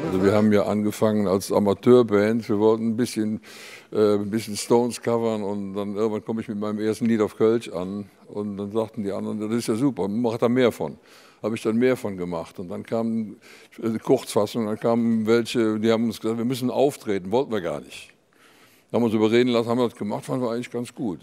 Also wir haben ja angefangen als Amateurband. Wir wollten ein bisschen Stones covern und dann irgendwann komme ich mit meinem ersten Lied auf Kölsch an und dann sagten die anderen, das ist ja super, mach da mehr von. Habe ich dann mehr von gemacht und dann kam die Kurzfassung, dann kamen welche, die haben uns gesagt, wir müssen auftreten, wollten wir gar nicht. Haben uns überreden lassen, haben wir das gemacht, fanden wir eigentlich ganz gut.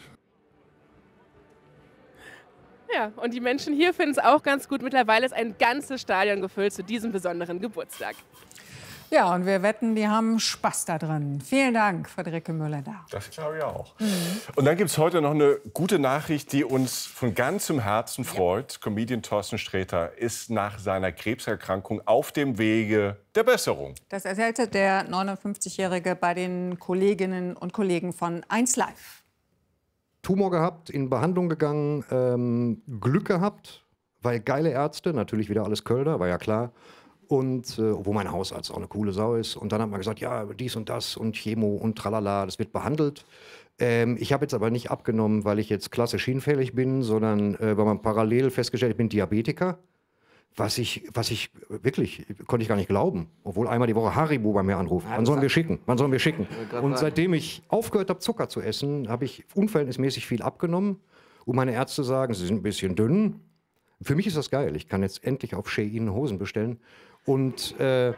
Ja, und die Menschen hier finden es auch ganz gut. Mittlerweile ist ein ganzes Stadion gefüllt zu diesem besonderen Geburtstag. Ja, und wir wetten, die haben Spaß da drin. Vielen Dank, Friederike Müller da. Das glaube ich auch. Und dann gibt es heute noch eine gute Nachricht, die uns von ganzem Herzen freut. Comedian Thorsten Sträter ist nach seiner Krebserkrankung auf dem Wege der Besserung. Das erzählte der 59-Jährige bei den Kolleginnen und Kollegen von 1Live. Tumor gehabt, in Behandlung gegangen, Glück gehabt, weil geile Ärzte, natürlich wieder alles Kölner, war ja klar. Und wo mein Hausarzt auch eine coole Sau ist. Und dann hat man gesagt, ja, dies und das und Chemo und tralala, das wird behandelt. Ich habe jetzt aber nicht abgenommen, weil ich jetzt klassisch hinfällig bin, sondern weil man parallel festgestellt hat, ich bin Diabetiker. Was ich wirklich, konnte ich gar nicht glauben. Obwohl einmal die Woche Haribo bei mir anruft. Wann sollen wir schicken? Wann sollen wir schicken? Und seitdem ich aufgehört habe, Zucker zu essen, habe ich unverhältnismäßig viel abgenommen. Und meine Ärzte sagen, sie sind ein bisschen dünn. Für mich ist das geil. Ich kann jetzt endlich auf Shein Hosen bestellen. Und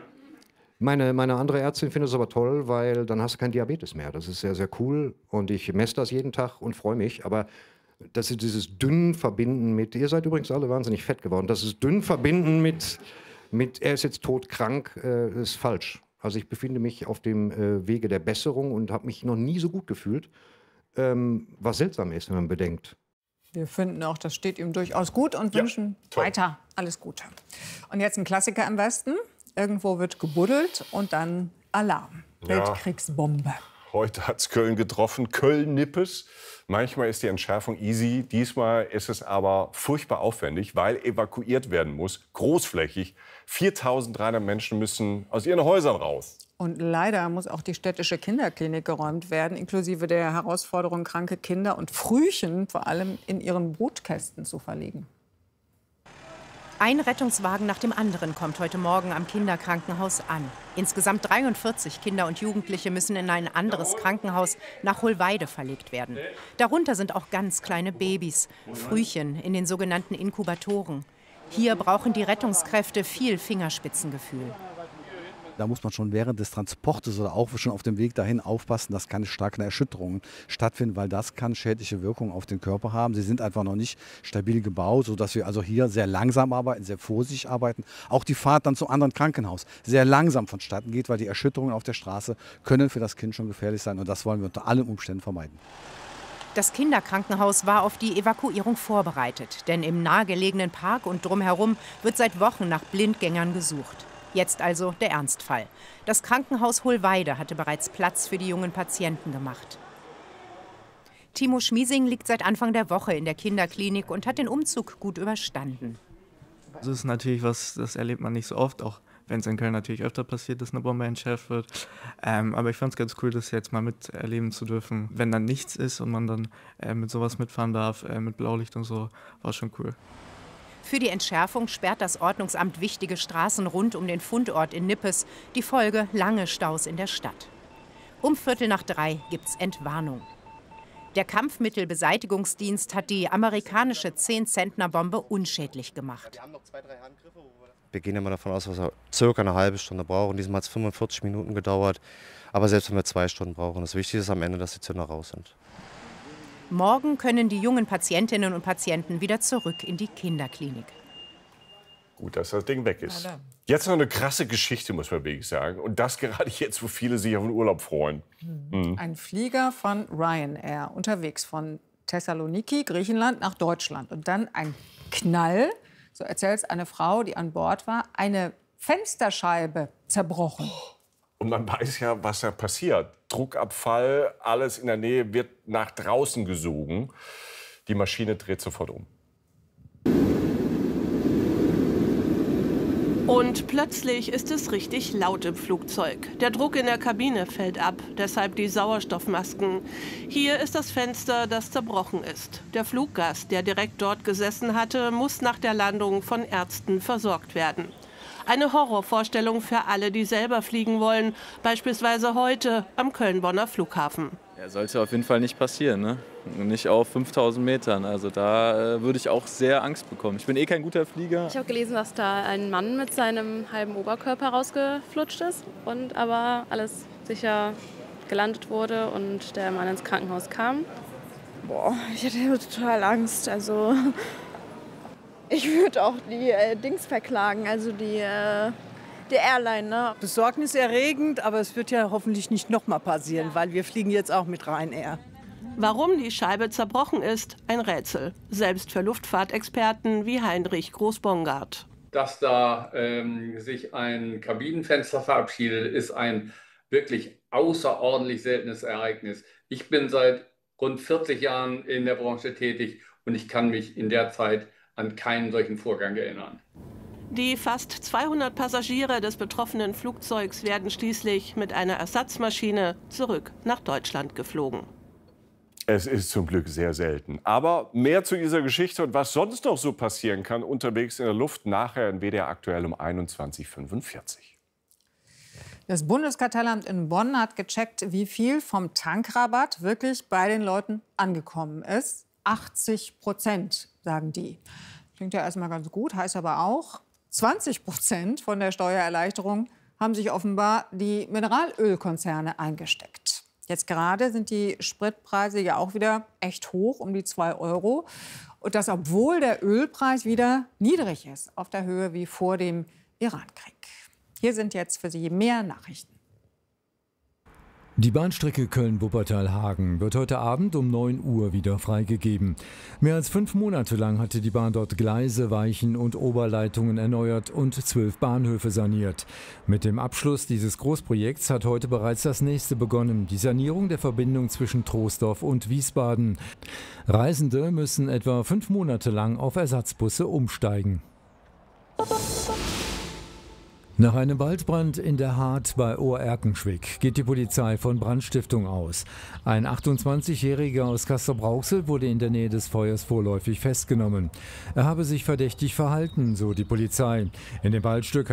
meine andere Ärztin findet es aber toll, weil dann hast du keinen Diabetes mehr. Das ist sehr, sehr cool. Und ich messe das jeden Tag und freue mich. Aber das ist dieses dünn verbinden mit, ihr seid übrigens alle wahnsinnig fett geworden, das ist dünn verbinden mit er ist jetzt todkrank, ist falsch. Also ich befinde mich auf dem Wege der Besserung und habe mich noch nie so gut gefühlt, was seltsam ist, wenn man bedenkt. Wir finden auch, das steht ihm durchaus gut und wünschen weiter alles Gute. Und jetzt ein Klassiker im Westen. Irgendwo wird gebuddelt und dann Alarm. Weltkriegsbombe. Heute hat es Köln getroffen, Köln-Nippes. Manchmal ist die Entschärfung easy, diesmal ist es aber furchtbar aufwendig, weil evakuiert werden muss, großflächig. 4.300 Menschen müssen aus ihren Häusern raus. Und leider muss auch die städtische Kinderklinik geräumt werden, inklusive der Herausforderung, kranke Kinder und Frühchen vor allem in ihren Brutkästen zu verlegen. Ein Rettungswagen nach dem anderen kommt heute Morgen am Kinderkrankenhaus an. Insgesamt 43 Kinder und Jugendliche müssen in ein anderes Krankenhaus nach Hohlweide verlegt werden. Darunter sind auch ganz kleine Babys, Frühchen in den sogenannten Inkubatoren. Hier brauchen die Rettungskräfte viel Fingerspitzengefühl. Da muss man schon während des Transportes oder auch schon auf dem Weg dahin aufpassen, dass keine starken Erschütterungen stattfinden, weil das kann schädliche Wirkungen auf den Körper haben. Sie sind einfach noch nicht stabil gebaut, sodass wir also hier sehr langsam arbeiten, sehr vorsichtig arbeiten. Auch die Fahrt dann zum anderen Krankenhaus sehr langsam vonstatten geht, weil die Erschütterungen auf der Straße können für das Kind schon gefährlich sein. Und das wollen wir unter allen Umständen vermeiden. Das Kinderkrankenhaus war auf die Evakuierung vorbereitet, denn im nahegelegenen Park und drumherum wird seit Wochen nach Blindgängern gesucht. Jetzt also der Ernstfall. Das Krankenhaus Hohlweide hatte bereits Platz für die jungen Patienten gemacht. Timo Schmiesing liegt seit Anfang der Woche in der Kinderklinik und hat den Umzug gut überstanden. Das ist natürlich was, das erlebt man nicht so oft, auch wenn es in Köln natürlich öfter passiert, dass eine Bombe entschärft wird. Aber ich fand es ganz cool, das jetzt mal miterleben zu dürfen. Wenn dann nichts ist und man dann mit sowas mitfahren darf, mit Blaulicht und so, war schon cool. Für die Entschärfung sperrt das Ordnungsamt wichtige Straßen rund um den Fundort in Nippes. Die Folge: lange Staus in der Stadt. Um 2:45 gibt's Entwarnung. Der Kampfmittelbeseitigungsdienst hat die amerikanische 10-Zentner-Bombe unschädlich gemacht. Wir gehen immer davon aus, dass wir circa eine halbe Stunde brauchen. Diesmal hat es 45 Minuten gedauert. Aber selbst wenn wir 2 Stunden brauchen, das Wichtige ist am Ende, dass die Zünder raus sind. Morgen können die jungen Patientinnen und Patienten wieder zurück in die Kinderklinik. Gut, dass das Ding weg ist. Jetzt noch eine krasse Geschichte, muss man wirklich sagen. Und das gerade jetzt, wo viele sich auf den Urlaub freuen. Ein Flieger von Ryanair unterwegs von Thessaloniki, Griechenland, nach Deutschland. Und dann ein Knall, so erzählt es eine Frau, die an Bord war, eine Fensterscheibe zerbrochen. Und man weiß ja, was da passiert. Druckabfall, alles in der Nähe wird nach draußen gesogen. Die Maschine dreht sofort um. Und plötzlich ist es richtig laut im Flugzeug. Der Druck in der Kabine fällt ab, deshalb die Sauerstoffmasken. Hier ist das Fenster, das zerbrochen ist. Der Fluggast, der direkt dort gesessen hatte, muss nach der Landung von Ärzten versorgt werden. Eine Horrorvorstellung für alle, die selber fliegen wollen, beispielsweise heute am Köln-Bonner Flughafen. Ja, sollte auf jeden Fall nicht passieren, ne? Nicht auf 5000 Metern. Also da würde ich auch sehr Angst bekommen. Ich bin kein guter Flieger. Ich habe gelesen, dass da ein Mann mit seinem halben Oberkörper rausgeflutscht ist und aber alles sicher gelandet wurde und der Mann ins Krankenhaus kam. Boah, ich hätte total Angst. Also ich würde auch die Dings verklagen, also die Airline. Ne? Besorgniserregend, aber es wird ja hoffentlich nicht nochmal passieren, weil wir fliegen jetzt auch mit Ryanair. Warum die Scheibe zerbrochen ist, ein Rätsel. Selbst für Luftfahrtexperten wie Heinrich Groß-Bongard. Dass da sich ein Kabinenfenster verabschiedet, ist ein wirklich außerordentlich seltenes Ereignis. Ich bin seit rund 40 Jahren in der Branche tätig und ich kann mich in der Zeit an keinen solchen Vorgang erinnern. Die fast 200 Passagiere des betroffenen Flugzeugs werden schließlich mit einer Ersatzmaschine zurück nach Deutschland geflogen. Es ist zum Glück sehr selten. Aber mehr zu dieser Geschichte und was sonst noch so passieren kann unterwegs in der Luft nachher in WDR aktuell um 21:45. Das Bundeskartellamt in Bonn hat gecheckt, wie viel vom Tankrabatt wirklich bei den Leuten angekommen ist. 80%, sagen die. Klingt ja erstmal ganz gut, heißt aber auch, 20% von der Steuererleichterung haben sich offenbar die Mineralölkonzerne eingesteckt. Jetzt gerade sind die Spritpreise ja auch wieder echt hoch, um die 2 €. Und das, obwohl der Ölpreis wieder niedrig ist, auf der Höhe wie vor dem Irankrieg. Hier sind jetzt für Sie mehr Nachrichten. Die Bahnstrecke Köln-Wuppertal-Hagen wird heute Abend um 9 Uhr wieder freigegeben. Mehr als 5 Monate lang hatte die Bahn dort Gleise, Weichen und Oberleitungen erneuert und 12 Bahnhöfe saniert. Mit dem Abschluss dieses Großprojekts hat heute bereits das nächste begonnen, die Sanierung der Verbindung zwischen Troisdorf und Wiesbaden. Reisende müssen etwa 5 Monate lang auf Ersatzbusse umsteigen. Nach einem Waldbrand in der Hart bei Ohr-Erkenschwick geht die Polizei von Brandstiftung aus. Ein 28-Jähriger aus Castrop-Rauxel wurde in der Nähe des Feuers vorläufig festgenommen. Er habe sich verdächtig verhalten, so die Polizei. In dem Waldstück